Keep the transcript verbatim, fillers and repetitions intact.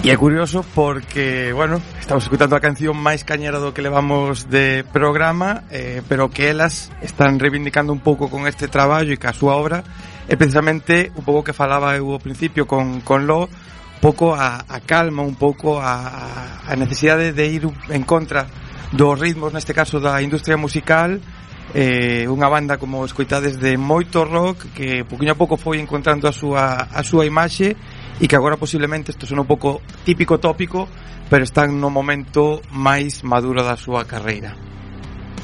E é curioso porque, bueno, estamos escutando a canción máis cañera do que levamos de programa, eh, pero que elas están reivindicando un pouco con este traballo e ca súa obra, é precisamente un pouco que falaba eu ao principio con, con Lo, un pouco a, a calma, un pouco a, a necesidade de ir en contra dos ritmos, neste caso da industria musical. Eh, unha banda, como escoitades, de moito rock que poquinho a pouco foi encontrando a súa, a súa imaxe e que agora posiblemente isto son un pouco típico tópico, pero están no momento máis maduro da súa carreira.